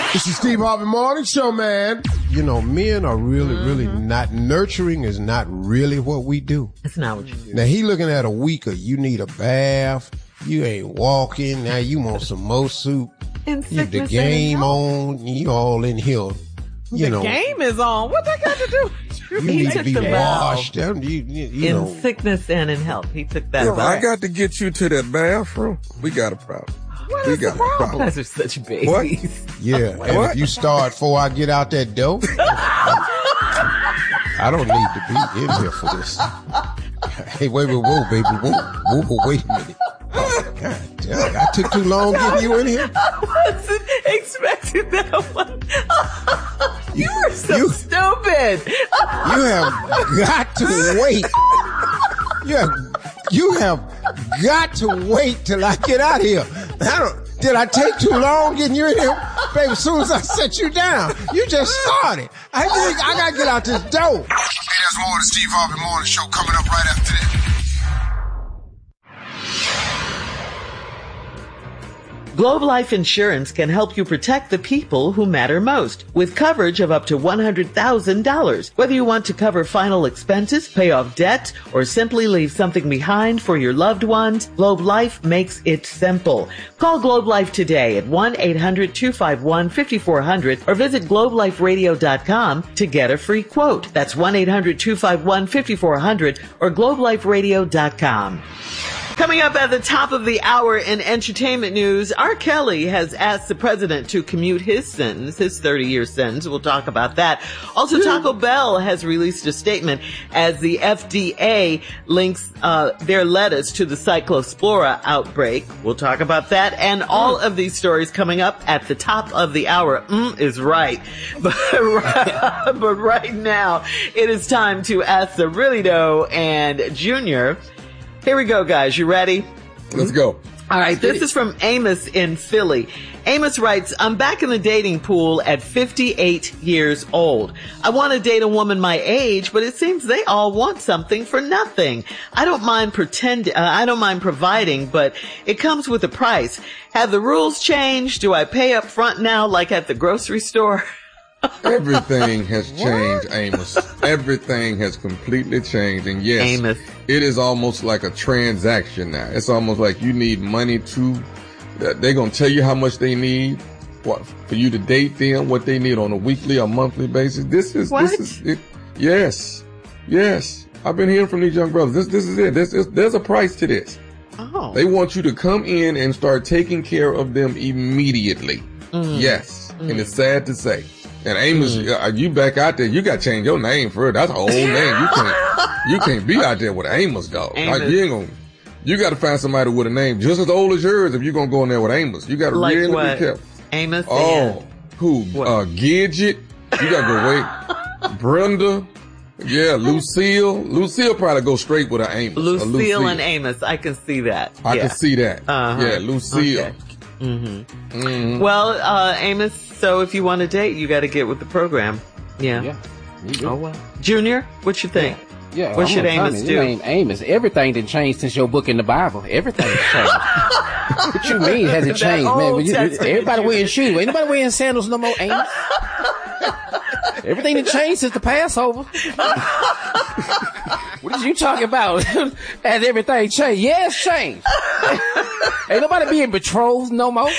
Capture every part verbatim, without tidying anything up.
This is Steve Harvey Morning Show, man. You know, men are really, mm-hmm. really not, nurturing is not really what we do. It's not what you do. Now, he looking at a week of you need a bath, you ain't walking, now you want some more soup. In you, the game on, you all in here. You the know, game is on. What that got to do? You need to be washed. You, you, you in know. sickness and in health. He took that. Well, I got to get you to that bathroom. We got a problem. What we is got the problem? a problem. You guys are such babies. What? Yeah. What? And if you start before I get out that door, I don't need to be in here for this. Hey, wait, wait, whoa, baby, whoa, whoa, whoa, wait a minute. Oh, God damn, I took too long getting you in here. I wasn't expecting that one. You were so you, stupid. You have got to wait. You have, you have got to wait till I get out of here. I don't, did I take too long getting you in here? Baby, as soon as I set you down, you just started. I think I gotta get out this door. Hey, there's more of the Steve Harvey Morning Show coming up right after this. Globe Life Insurance can help you protect the people who matter most with coverage of up to one hundred thousand dollars. Whether you want to cover final expenses, pay off debt, or simply leave something behind for your loved ones, Globe Life makes it simple. Call Globe Life today at one eight hundred two five one five four zero zero or visit globe life radio dot com to get a free quote. That's one eight hundred two five one five four zero zero or globe life radio dot com. Coming up at the top of the hour in entertainment news, R. Kelly has asked the president to commute his sentence, his thirty-year sentence. We'll talk about that. Also, Taco Bell has released a statement as the F D A links uh, their lettuce to the Cyclospora outbreak. We'll talk about that and all of these stories coming up at the top of the hour. Mm is right. But right, but right now, it is time to ask the Really Doe and Junior. Here we go, guys. You ready? Let's go. All right. This is from Amos in Philly. Amos writes, I'm back in the dating pool at fifty-eight years old. I want to date a woman my age, but it seems they all want something for nothing. I don't mind pretend, uh, I don't mind providing, but it comes with a price. Have the rules changed? Do I pay up front now like at the grocery store? Everything has changed, Amos. Everything has completely changed. And yes, Amos. It is almost like a transaction now. It's almost like you need money to, they're going to tell you how much they need what, for you to date them, what they need on a weekly or monthly basis. This is, what? this is it. Yes. Yes. I've been hearing from these young brothers. This, this is it. This is, there's a price to this. Oh. They want you to come in and start taking care of them immediately. Mm. Yes. Mm. And it's sad to say. And Amos, mm. you back out there, you got to change your name for it. That's an old name. You can't, you can't be out there with Amos, dog. Amos. Like, you ain't gonna, you got to find somebody with a name just as old as yours if you're going to go in there with Amos. You got to like really what? be careful. Amos Oh, and who? What? Uh, Gidget. You got to go wait. Brenda. Yeah, Lucille. Lucille probably go straight with an Amos. Lucille, Lucille and Amos. I can see that. I yeah. can see that. Uh-huh. Yeah, Lucille. Okay. Mm-hmm. Mm-hmm. Well, uh, Amos, so if you want to date, you got to get with the program. Yeah. Yeah. Oh, well. Junior, what you think? Yeah. What I'm should Amos you, do? Your name Amos. Everything did change since your book in the Bible. Everything changed. What you mean has it changed, man? Old You, Testament, everybody you- wearing shoes. Ain't nobody wearing sandals no more, Amos. Everything that changed since the Passover. What are you talking about? Has everything changed? Yeah, it's changed. Ain't nobody being betrothed no more.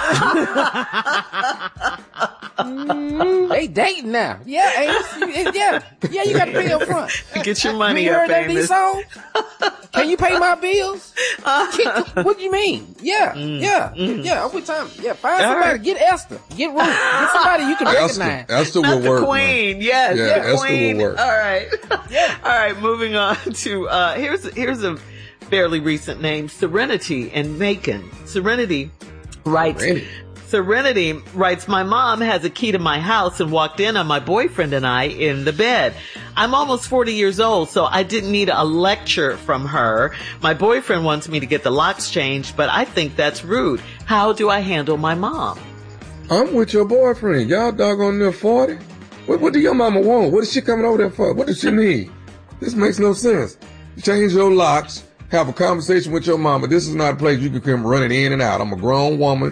Mm, they dating now. Yeah, Amos. You- Yeah, yeah. You got to pay up front. Get your money you up, heard that these Amos. songs? Can you pay my bills? What do you mean? Yeah, Mm, yeah, mm. yeah. I'm with time. Yeah, find All somebody. right. Get Esther. Get Ruth. Get somebody you can Esther. recognize. Esther Not will the work. queen. Man. Yes, Yeah, the Esther will queen. work. All right. Yeah. All right, moving on to, uh, here's, here's a fairly recent name, Serenity in Macon. Serenity writes, Serenity. Serenity writes, my mom has a key to my house and walked in on my boyfriend and I in the bed. I'm almost forty years old, so I didn't need a lecture from her. My boyfriend wants me to get the locks changed, but I think that's rude. How do I handle my mom? I'm with your boyfriend. Y'all doggone near forty. What, what do your mama want? What is she coming over there for? What does she need? This makes no sense. Change your locks. Have a conversation with your mama. This is not a place you can come running in and out. I'm a grown woman.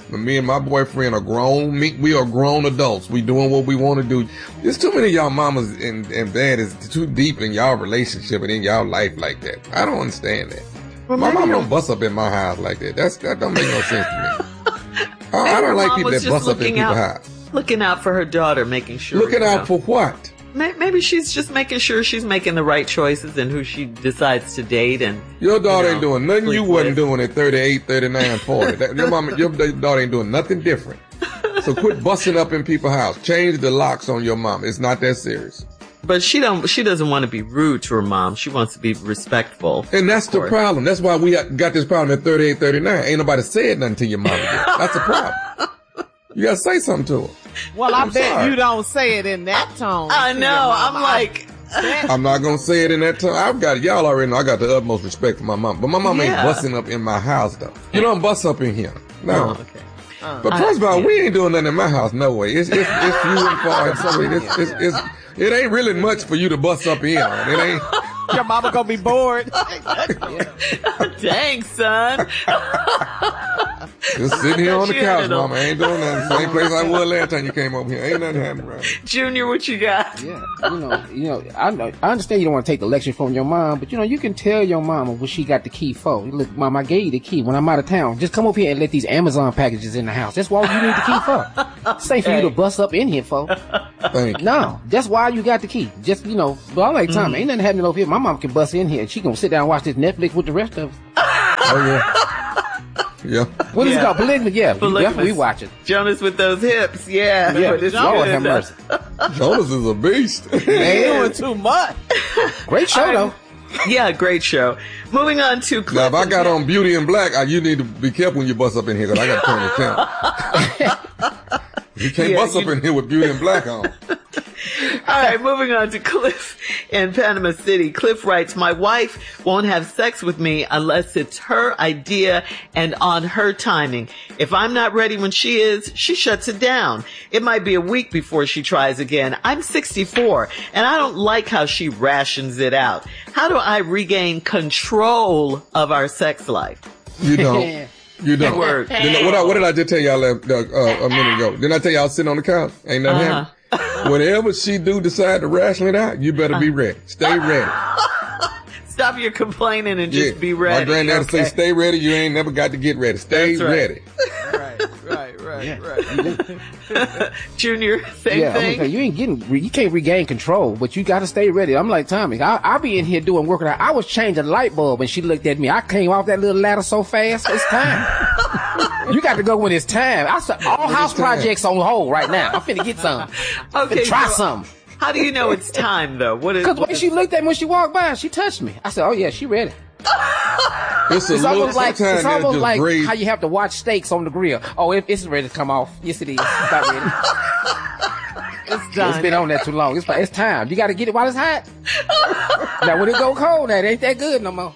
Me and my boyfriend are grown. Me, we are grown adults. We doing what we want to do. There's too many of y'all mamas and, and dads too deep in y'all relationship and in y'all life like that. I don't understand that. Well, my mom don't bust up in my house like that. That's that don't make no sense to me. I, I don't like people that bust up in people's house. Looking out for her daughter, making sure. Looking you out know. for what? Maybe she's just making sure she's making the right choices and who she decides to date. And your daughter you know, ain't doing nothing you wasn't doing at thirty-eight, thirty-nine, forty. That, your mama, your daughter ain't doing nothing different. So quit busting up in people's house. Change the locks on your mom. It's not that serious. But she don't. She doesn't want to be rude to her mom. She wants to be respectful. And that's the problem. That's why we got this problem at thirty-eight, thirty-nine. Ain't nobody said nothing to your mama yet. That's the problem. You gotta say something to her. Well, I I'm bet sorry. you don't say it in that tone. I know. I'm like. I'm not gonna say it in that tone. I've got y'all already know I got the utmost respect for my mom, but my mom Yeah. ain't busting up in my house though. You don't bust up in here. No. Oh, okay. Uh, But first of all, we ain't doing nothing in my house. No way. It's it's it's few and far between. It's, it's it's it ain't really much for you to bust up in on. It ain't. Your mama gonna be bored. Dang, son. Just sitting here on the You couch, had it all. mama. I ain't doing nothing. Same place I was last time you came over here. Ain't nothing happening around. Junior, what you got? Yeah, you know, you know, I know, I understand you don't want to take the lecture from your mom, but you know, you can tell your mama what she got the key for. Look, mom, I gave you the key when I'm out of town. Just come over here and let these Amazon packages in the house. That's why you need the key for. This ain't for you to bust up in here for. Thank you. No, that's why you got the key. Just, you know, but I like Tommy. Ain't nothing happening over here. My mom can bust in here and she gonna sit down and watch this Netflix with the rest of us. Oh yeah. Yeah. What is Yeah. it called? Polygamy? Yeah, Polygamous. yeah, we watch it. Jonas with those hips. Yeah. Yeah, But it's Lord good. have mercy. Jonas is a beast. They doing too much. Great show though. Yeah, great show. Moving on to Now, Cliff. if I got on Beauty in Black, I, you need to be careful when you bust up in here because I got to turn the channel. You can't Yeah, bust up you- in here with Beauty in Black on. All right, moving on to Cliff in Panama City. Cliff writes, my wife won't have sex with me unless it's her idea and on her timing. If I'm not ready when she is, she shuts it down. It might be a week before she tries again. I'm sixty-four and I don't like how she rations it out. How do I regain control of our sex life? You don't. You don't. Word. Didn't I- what, I, what did I just tell y'all uh, uh, a minute ago? Didn't I tell y'all I was sitting on the couch? Ain't nothing Uh-huh. happening. Whenever she do decide to ration it out, you better be ready. Stay ready. Stop your complaining and just Yeah. be ready. My granddaddy okay? say, stay ready. You ain't never got to get ready. Stay That's right. ready. Right, right, right, right. Junior, same Yeah, I'm thing. gonna say, you ain't getting, you can't regain control, but you got to stay ready. I'm like Tommy. I, I be in here doing work. I was changing a light bulb, and she looked at me. I came off that little ladder so fast. It's time. You got to go when it's time. I said all house time. projects on hold right now. I'm finna get some. Okay, Finna try so some. How do you know it's time though? What is? Because what when is- she looked at me when she walked by, she touched me. I said, "Oh yeah, she ready." It's, a It's little, almost like sometimes it's they'll almost just like graze. how you have to watch steaks on the grill. Oh, it, it's ready to come off. Yes, it is. It's not ready. It's done. It's been on there too long. It's it's time. You got to get it while it's hot. Now when it go cold, that ain't that good no more.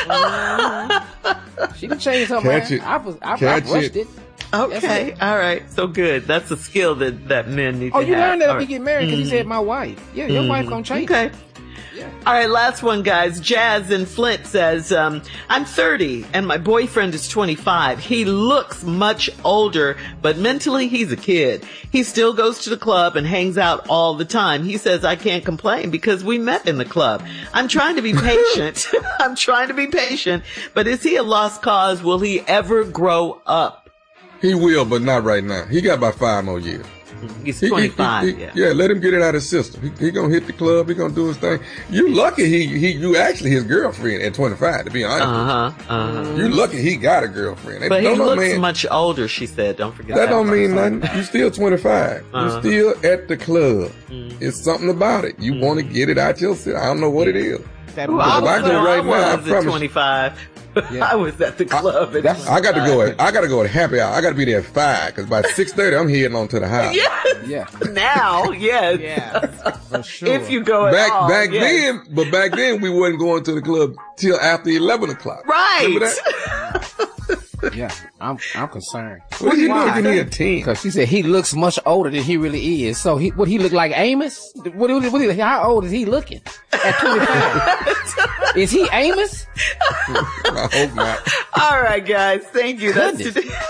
She can change her Catch mind. it. I was I, I Catch rushed it. it. Okay, all right, so good. That's a skill that that men need Oh, to you have. learned that All if you right. get married because he said my wife. Yeah, your wife gonna change. Okay. All right, last one, guys. Jazz in Flint says, um, I'm thirty and my boyfriend is twenty-five. He looks much older, but mentally he's a kid. He still goes to the club and hangs out all the time. He says I can't complain because we met in the club. I'm trying to be patient. I'm trying to be patient, but is he a lost cause? Will he ever grow up? He will, but not right now. He got about five more years. He's He- he- twenty-five. he- he- yeah. yeah, let him get it out of his system. He, he gonna hit the club. He gonna do his thing. You lucky he he you actually his girlfriend at twenty-five. To be honest, Uh huh. Uh huh. with you, you lucky he got a girlfriend. That But he don't know, looks man, much older, she said. Don't forget that. that don't mean nothing. You still twenty-five. Uh-huh. You still at the club. Mm. It's something about it. You want to get it out yourself. I don't know what it is. That Well, If I bottle. go I right now, I was at promise you. twenty-five. I was at the club. at that's- I got to go. At, I got to go at happy hour. I got to be there at five because by six thirty I'm heading on to the house. Yes. Yeah. Now, yes. Yeah, for sure. If you go at Back all, back yes. then, but back then we wasn't going to the club till after eleven o'clock. Remember Right. that? Yeah, I'm I'm concerned What are you Why? looking here, ten? because she said he looks much older than he really is. So he what he look like Amos? What, what, what how old is he looking at twenty-five? Is he Amos? I hope not. All right, guys. Thank you. That's Goodness. today.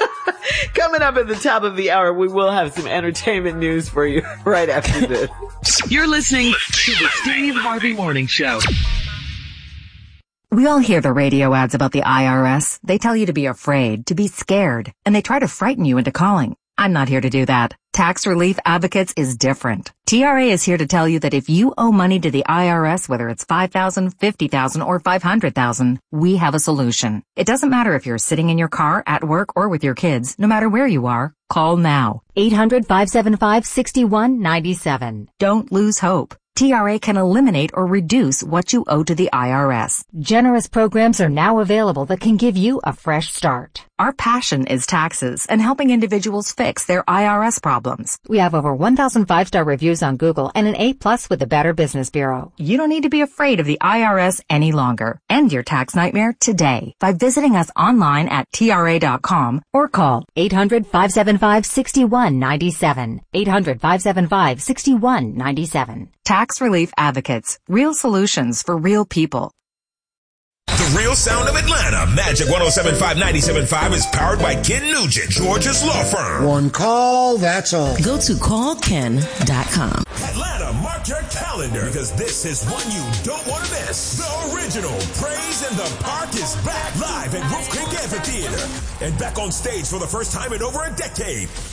Coming up at the top of the hour, we will have some entertainment news for you right after this. You're listening to the Steve Harvey Morning Show. We all hear the radio ads about the I R S. They tell you to be afraid, to be scared, and they try to frighten you into calling. I'm not here to do that. Tax Relief Advocates is different. T R A is here to tell you that if you owe money to the I R S, whether it's five thousand dollars, fifty thousand dollars, or five hundred thousand dollars, we have a solution. It doesn't matter if you're sitting in your car, at work, or with your kids. No matter where you are, call now. eight hundred, five seven five, six one nine seven. Don't lose hope. T R A can eliminate or reduce what you owe to the I R S. Generous programs are now available that can give you a fresh start. Our passion is taxes and helping individuals fix their I R S problems. We have over one thousand five-star reviews on Google and an A plus with the Better Business Bureau. You don't need to be afraid of the I R S any longer. End your tax nightmare today by visiting us online at T R A dot com or call eight hundred, five seven five, six one nine seven. eight hundred, five seven five, six one nine seven. Tax Relief Advocates. Real solutions for real people. The real sound of Atlanta. Magic one oh seven point five, ninety-seven point five is powered by Ken Nugent, Georgia's law firm. One call, that's all. Go to call ken dot com. Atlanta, mark your calendar because this is one you don't want to miss. The original Praise in the Park is back live at Wolf Creek Amphitheater and back on stage for the first time in over a decade.